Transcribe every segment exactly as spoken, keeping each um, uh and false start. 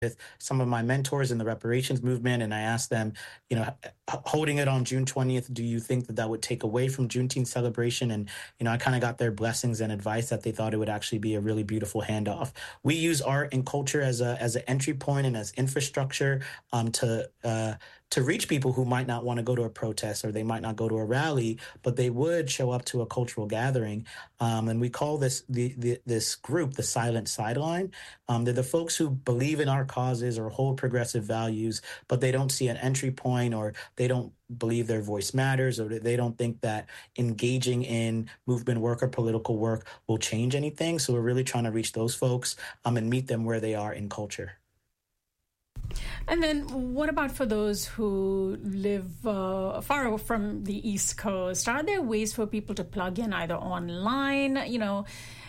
with some of my mentors in the reparations movement, and I asked them, you know, holding it on June twentieth, do you think that that would take away from Juneteenth celebration? And, you know, I kind of got their blessings and advice that they thought it would actually be a really beautiful handoff. We use art and culture as a as an entry point and as infrastructure um, to uh, to reach people who might not want to go to a protest or they might not go to a rally, but they would show up to a cultural gathering. Um, and we call this the, the this group the Silent Sideline. Um, they're the folks who believe in our causes or hold progressive values, but they don't see an entry point, or they don't believe their voice matters, or they don't think that engaging in movement work or political work will change anything. So we're really trying to reach those folks um, and meet them where they are in culture. And then what about for those who live uh, far from the East Coast? Are there ways for people to plug in either online, you know,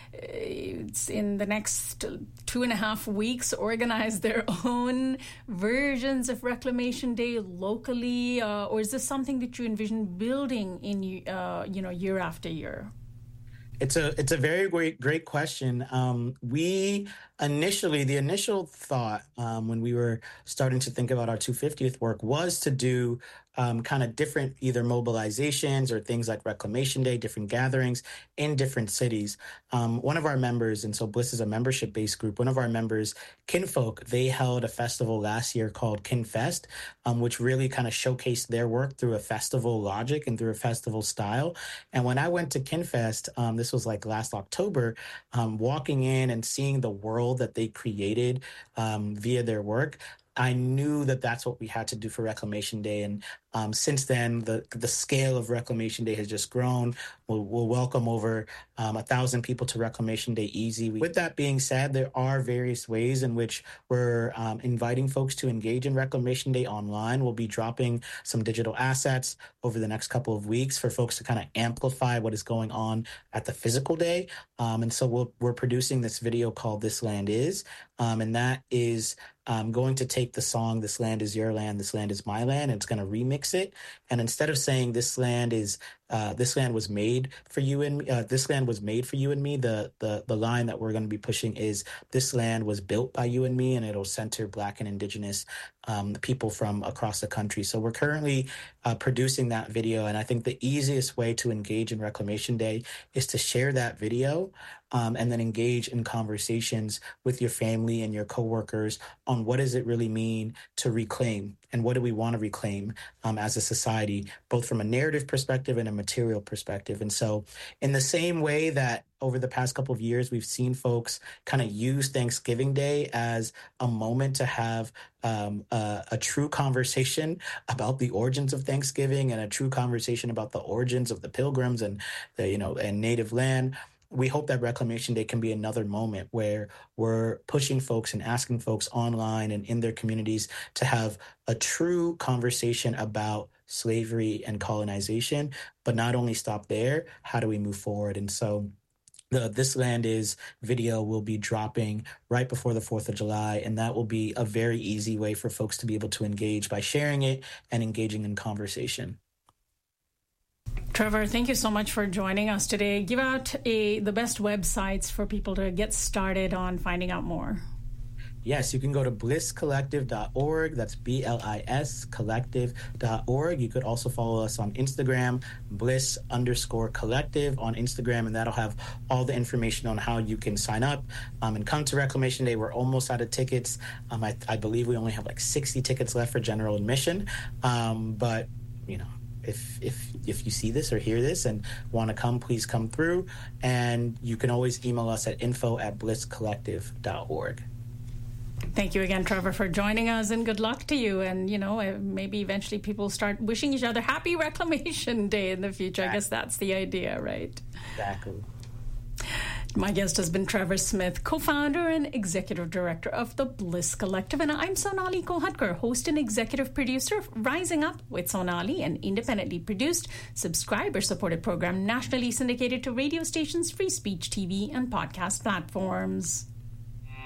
it's in the next two and a half weeks, organize their own versions of Reclamation Day locally? Uh, or is this something that you envision building in, uh, you know, year after year? It's a it's a very great great question. Um, we initially, the initial thought um, when we were starting to think about our two hundred fiftieth work was to do um, kind of different either mobilizations or things like Reclamation Day, different gatherings in different cities. Um, one of our members, and so Bliss is a membership-based group, one of our members, Kinfolk, they held a festival last year called Kinfest, um, which really kind of showcased their work through a festival logic and through a festival style. And when I went to Kinfest, um, this was like last October, um, walking in and seeing the world that they created um, via their work, I knew that that's what we had to do for Reclamation Day. And um, since then, the the scale of Reclamation Day has just grown. We'll, we'll welcome over um, a thousand people to Reclamation Day easy. With that being said, there are various ways in which we're um, inviting folks to engage in Reclamation Day online. We'll be dropping some digital assets over the next couple of weeks for folks to kind of amplify what is going on at the physical day. Um, and so we'll, we're producing this video called This Land Is, um, and that is um, going to take the song This Land Is Your Land, This Land Is My Land, and it's going to remix it. And instead of saying this land is Uh, this land was made for you and me, uh, this land was made for you and me, the the the line that we're going to be pushing is this land was built by you and me, and it'll center Black and Indigenous um, people from across the country. So we're currently uh, producing that video, and I think the easiest way to engage in Reclamation Day is to share that video um, and then engage in conversations with your family and your coworkers on what does it really mean to reclaim, and what do we want to reclaim um, as a society, both from a narrative perspective and a material perspective. And so in the same way that over the past couple of years, we've seen folks kind of use Thanksgiving Day as a moment to have um, a, a true conversation about the origins of Thanksgiving and a true conversation about the origins of the Pilgrims and the, you know, and native land. We hope that Reclamation Day can be another moment where we're pushing folks and asking folks online and in their communities to have a true conversation about slavery and colonization, but not only stop there, how do we move forward? And so the This Land Is video will be dropping right before the fourth of July, and that will be a very easy way for folks to be able to engage by sharing it and engaging in conversation. Trevor, thank you so much for joining us today. Give out a, the best websites for people to get started on finding out more. Yes, you can go to bliss collective dot org. That's B L I S collective dot org. You could also follow us on Instagram, bliss underscore collective on Instagram, and that'll have all the information on how you can sign up um, and come to Reclamation Day. We're almost out of tickets. Um, I, I believe we only have like sixty tickets left for general admission, um, but, you know, If if if you see this or hear this and want to come, please come through. And you can always email us at info at bliss collective dot org. Thank you again, Trevor, for joining us, and good luck to you. And, you know, maybe eventually people start wishing each other happy Reclamation Day in the future. Exactly. I guess that's the idea, right? Exactly. My guest has been Trevor Smith, co-founder and executive director of the Bliss Collective. And I'm Sonali Kohatkar, host and executive producer of Rising Up with Sonali, an independently produced, subscriber-supported program nationally syndicated to radio stations, free speech T V, and podcast platforms.